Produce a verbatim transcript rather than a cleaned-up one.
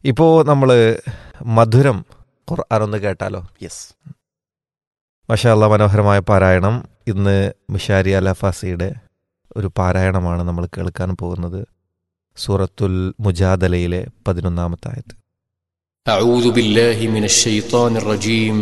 ഇപ്പോൾ നമ്മൾ മധുരം ഖുർആനൊന്ന് കേട്ടാലോ? യെസ്. മാഷാ അല്ലാ, മനോഹരമായ പാരായണം. ഇന്ന് മിഷാരി അലഫാസിയുടെ ഒരു പാരായണമാണ് നമ്മൾ കേൾക്കാൻ പോകുന്നത്. സൂറത്തുൽ മുജാദലയിലെ പതിനൊന്നാമത്തെ ആയത്ത്. أعوذ بالله من الشيطان الرجيم